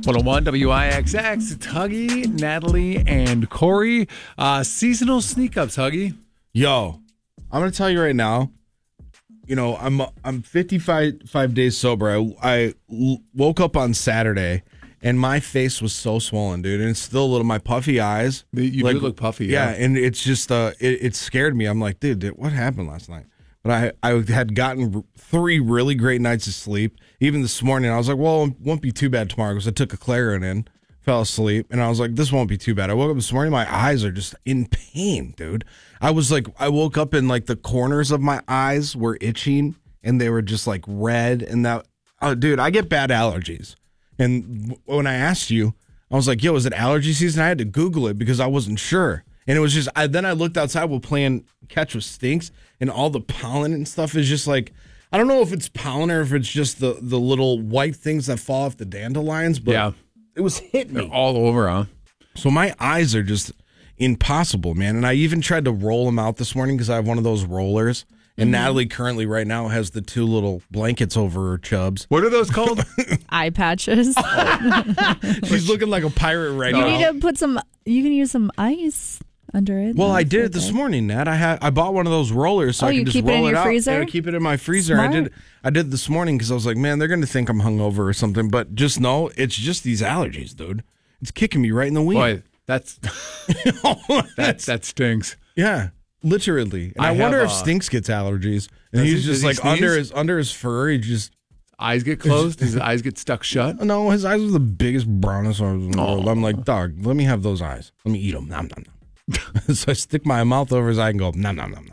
101 WIXX. It's Huggy, Natalie, and Corey. Seasonal sneak ups, Huggy. Yo, I'm gonna tell you right now. You know, I'm 55 days sober. I woke up on Saturday, and my face was so swollen, dude. And it's still a little. My puffy eyes. You do look puffy. Yeah, and it's just it scared me. I'm like, dude, what happened last night? But I had gotten 3 really great nights of sleep. Even this morning, I was like, well, it won't be too bad tomorrow because I took a Claritin, fell asleep, and I was like, this won't be too bad. I woke up this morning, my eyes are just in pain, dude. I woke up and like the corners of my eyes were itching and they were just like red. And dude, I get bad allergies. And when I asked you, I was like, yo, is it allergy season? I had to Google it because I wasn't sure. And it was just, then I looked outside while playing Catch with Stinks, and all the pollen and stuff is just like, I don't know if it's pollen or if it's just the little white things that fall off the dandelions, but yeah, it was hitting me. They're all over, huh? So my eyes are just impossible, man. And I even tried to roll them out this morning because I have one of those rollers. And Natalie currently right now has the 2 little blankets over her chubs. What are those called? Eye patches. She's looking like a pirate right now. You need to put you can use some ice under it. Well, I did it this morning, Nat. I bought one of those rollers so I can just roll it out. You keep it in your freezer? I keep it in my freezer. Smart. I did this morning because I was like, man, they're going to think I'm hungover or something. But just know, it's just these allergies, dude. It's kicking me right in the wing. Boy, that stinks. Yeah, literally. And I wonder if Stinks gets allergies. And he's just like under his fur, he just... Eyes get closed? His eyes get stuck shut? No, his eyes are the biggest, brownest eyes in the world. I'm like, dog, let me have those eyes. Let me eat them. Nom, nom, nom. So I stick my mouth over his eye and go, nom, nom, nom,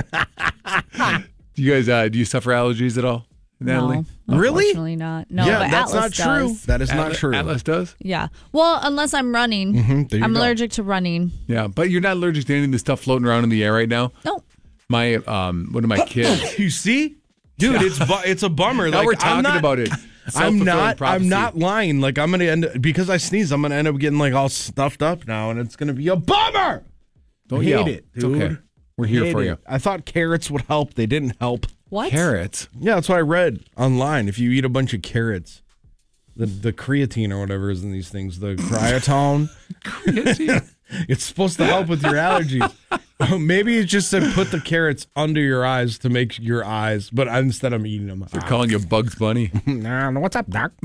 nom. Do you guys, do you suffer allergies at all, Natalie? No, really? Unfortunately not. No, yeah, but that's Atlas not true. does. That is not true. Atlas does? Yeah. Well, unless I'm running. I'm allergic to running. Yeah, but you're not allergic to any of the stuff floating around in the air right now? No. My one of my kids. You see? Dude, it's a bummer. Now like, we're talking about it. I'm not lying. Like, I'm gonna because I sneeze, I'm gonna end up getting like all stuffed up now, and it's gonna be a bummer. Don't hate yell. it, dude. It's okay. We're here for you. I thought carrots would help. They didn't help. What? Carrots? Yeah, that's what I read online. If you eat a bunch of carrots, the creatine or whatever is in these things, the cryotone, Creatine? it's supposed to help with your allergies. Maybe it just said put the carrots under your eyes to make your eyes, but instead I'm eating them. They're calling you Bugs Bunny. Nah, what's up, doc?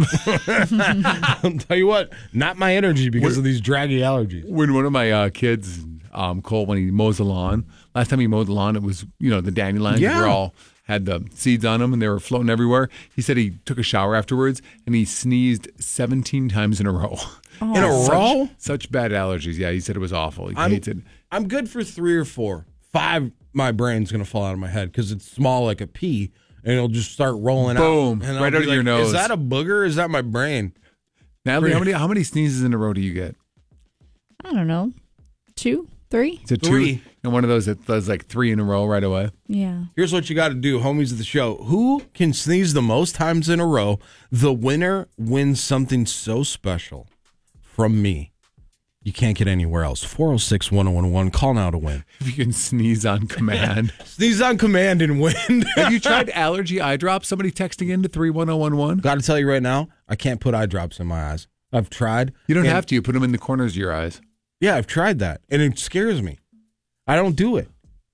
I'll tell you what, not my energy because of these draggy allergies. When one of my kids, Cole, when he mows the lawn, last time he mowed the lawn, it was, the dandelions were all had the seeds on them and they were floating everywhere. He said he took a shower afterwards and he sneezed 17 times in a row. Oh. In a row? Such bad allergies. Yeah, he said it was awful. He hates it. I'm good for 3 or 4. 5, my brain's going to fall out of my head because it's small like a pea and it'll just start rolling out. Boom. And Right out of your nose. Is that a booger or is that my brain? Natalie, how many sneezes in a row do you get? I don't know. 2, 3? Is it 3. 2? And one of those that does like 3 in a row right away? Yeah. Here's what you got to do, homies of the show. Who can sneeze the most times in a row? The winner wins something so special from me. You can't get anywhere else. 406-1011. Call now to win. If you can sneeze on command. Sneeze on command and win. Have you tried allergy eye drops? Somebody texting in to 31011. Got to tell you right now, I can't put eye drops in my eyes. I've tried. You don't have to. You put them in the corners of your eyes. Yeah, I've tried that, and it scares me. I don't do it.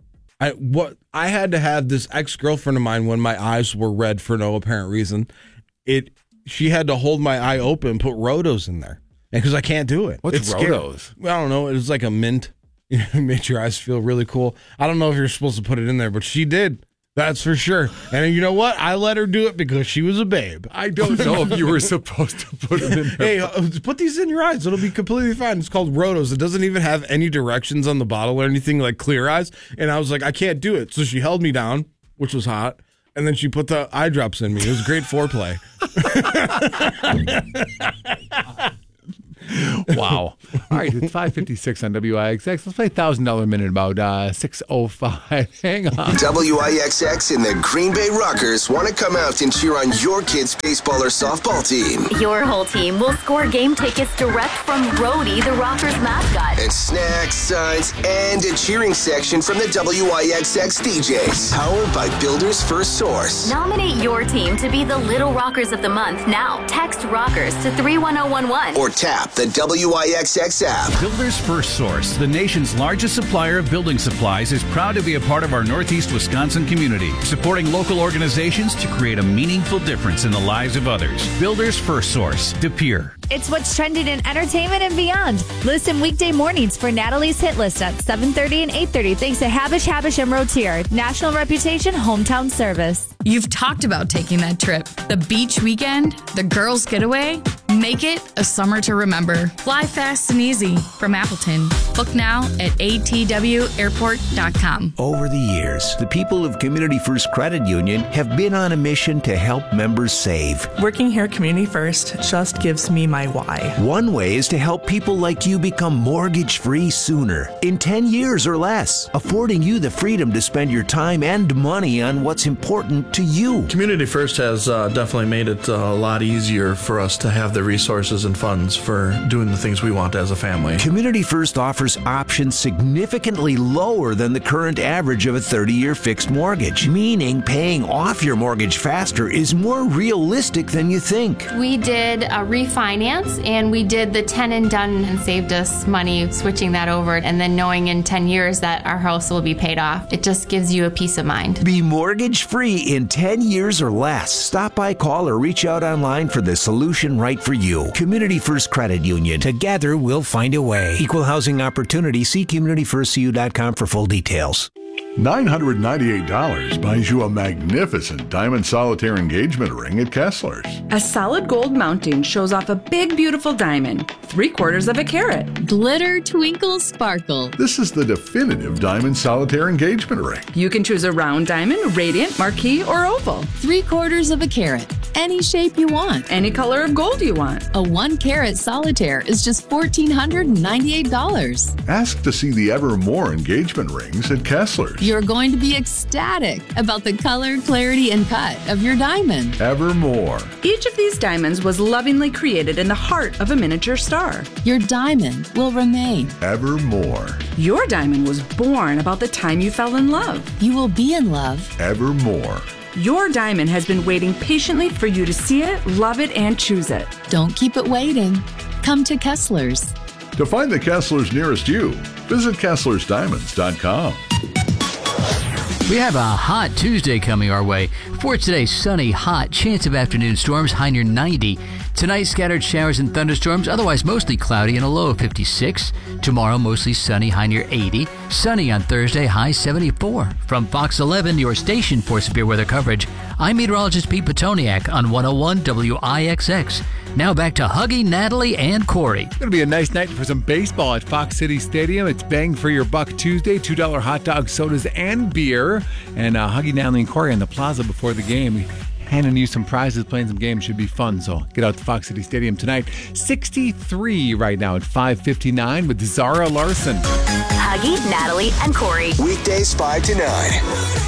I had to have this ex-girlfriend of mine when my eyes were red for no apparent reason. She had to hold my eye open and put Rotos in there. And because I can't do it. What's Rotos? I don't know. It was like a mint. It made your eyes feel really cool. I don't know if you're supposed to put it in there, but she did. That's for sure. And you know what? I let her do it because she was a babe. I don't know if you were supposed to put it in there. Hey, put these in your eyes. It'll be completely fine. It's called Rotos. It doesn't even have any directions on the bottle or anything like Clear Eyes. And I was like, I can't do it. So she held me down, which was hot. And then she put the eye drops in me. It was great foreplay. Wow. All right, it's 5:56 on WIXX. Let's play $1,000 minute about 6:05. Hang on. WIXX and the Green Bay Rockers want to come out and cheer on your kid's baseball or softball team. Your whole team will score game tickets direct from Rhodey, the Rockers mascot. And snacks, signs, and a cheering section from the WIXX DJs. Powered by Builders First Source. Nominate your team to be the Little Rockers of the Month now. Text Rockers to 31011. Or tap the WIXX app. Builders First Source, the nation's largest supplier of building supplies, is proud to be a part of our Northeast Wisconsin community, supporting local organizations to create a meaningful difference in the lives of others. Builders First Source, De Pere. It's what's trending in entertainment and beyond. Listen weekday mornings for Natalie's Hit List at 7:30 and 8:30. Thanks to Habish and Rotier. National reputation, hometown service. You've talked about taking that trip. The beach weekend, the girls' getaway. Make it a summer to remember. Fly fast and easy from Appleton. Book now at atwairport.com. Over the years, the people of Community First Credit Union have been on a mission to help members save. Working here at Community First just gives me my why. One way is to help people like you become mortgage-free sooner, in 10 years or less, affording you the freedom to spend your time and money on what's important to you. Community First has definitely made it a lot easier for us to have the resources and funds for doing the things we want as a family. Community First offers options significantly lower than the current average of a 30-year fixed mortgage, meaning paying off your mortgage faster is more realistic than you think. We did a refinance and we did the 10 and done and saved us money switching that over, and then knowing in 10 years that our house will be paid off. It just gives you a peace of mind. Be mortgage-free in 10 years or less. Stop by, call, or reach out online for the solution right for you. Community First Credit Union. Together, we'll find a way. Equal housing opportunity. See CommunityFirstCU.com for full details. $998 buys you a magnificent diamond solitaire engagement ring at Kessler's. A solid gold mounting shows off a big, beautiful diamond, 3/4 of a carat. Glitter, twinkle, sparkle. This is the definitive diamond solitaire engagement ring. You can choose a round diamond, radiant, marquise, or oval. 3/4 of a carat. Any shape you want. Any color of gold you want. A 1-carat solitaire is just $1,498. Ask to see the Evermore engagement rings at Kessler's. You're going to be ecstatic about the color, clarity, and cut of your diamond. Evermore. Each of these diamonds was lovingly created in the heart of a miniature star. Your diamond will remain. Evermore. Your diamond was born about the time you fell in love. You will be in love. Evermore. Your diamond has been waiting patiently for you to see it, love it, and choose it. Don't keep it waiting. Come to Kessler's. To find the Kessler's nearest you, visit KesslersDiamonds.com. We have a hot Tuesday coming our way. For today, sunny, hot, chance of afternoon storms, high near 90. Tonight, scattered showers and thunderstorms, otherwise mostly cloudy and a low of 56. Tomorrow, mostly sunny, high near 80. Sunny on Thursday, high 74. From Fox 11, your station for severe weather coverage, I'm meteorologist Pete Petoniak on 101 WIXX. Now back to Huggy, Natalie, and Corey. It's going to be a nice night for some baseball at Fox City Stadium. It's Bang for Your Buck Tuesday, $2 hot dogs, sodas, and beer. And Huggy, Natalie, and Corey on the plaza before the game. Handing you some prizes, playing some games should be fun. So get out to Fox City Stadium tonight. 63 right now at 5:59 with Zara Larson. Huggy, Natalie, and Corey. Weekdays 5 to 9.